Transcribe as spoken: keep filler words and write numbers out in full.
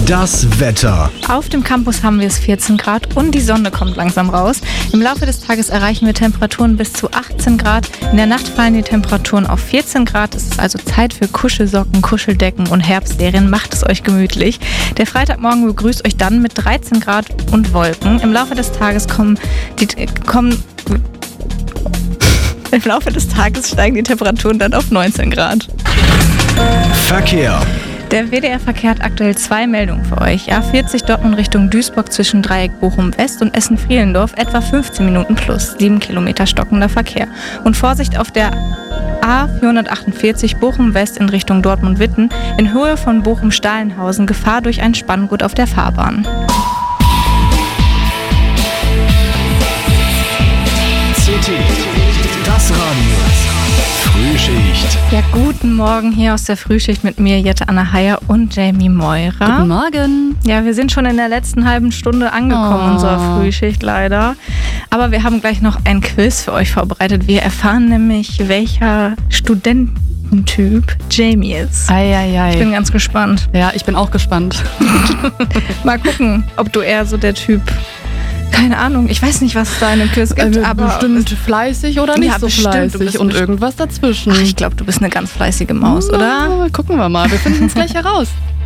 Das Wetter. Auf dem Campus haben wir es vierzehn Grad und die Sonne kommt langsam raus. Im Laufe des Tages erreichen wir Temperaturen bis zu achtzehn Grad. In der Nacht fallen die Temperaturen auf vierzehn Grad. Es ist also Zeit für Kuschelsocken, Kuscheldecken und Herbstserien. Macht es euch gemütlich. Der Freitagmorgen begrüßt euch dann mit dreizehn Grad und Wolken. Im Laufe des Tages kommen die kommen Im Laufe des Tages steigen die Temperaturen dann auf neunzehn Grad. Verkehr. Der W D R-Verkehr hat aktuell zwei Meldungen für euch. A vierzig Dortmund Richtung Duisburg zwischen Dreieck Bochum-West und Essen-Frielendorf etwa fünfzehn Minuten plus, sieben Kilometer stockender Verkehr. Und Vorsicht auf der A vierhundertachtundvierzig Bochum-West in Richtung Dortmund-Witten in Höhe von Bochum-Stahlenhausen, Gefahr durch ein Spanngurt auf der Fahrbahn. C T, das Radio. Frühschicht. Ja, guten Morgen hier aus der Frühschicht mit mir, Jette Anna Heyer und Jamie Meurer. Guten Morgen. Ja, wir sind schon in der letzten halben Stunde angekommen Oh. unserer Frühschicht leider. Aber wir haben gleich noch ein Quiz für euch vorbereitet. Wir erfahren nämlich, welcher Studententyp Jamie ist. Eieiei. Ich bin ganz gespannt. Ja, ich bin auch gespannt. Mal gucken, ob du eher so der Typ... Keine Ahnung, ich weiß nicht, was es da in dem Quiz gibt, Äh, aber... bestimmt fleißig oder nicht Ja, so bestimmt, du fleißig bist und bestimmt- irgendwas dazwischen. Ach, ich glaube, du bist eine ganz fleißige Maus, oder? Na, gucken wir mal, wir finden es gleich heraus.